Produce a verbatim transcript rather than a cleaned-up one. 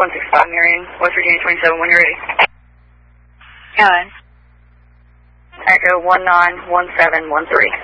one six five Marion, West Virginia twenty-seven, when you're ready. Go ahead. Echo one nine one seven one three.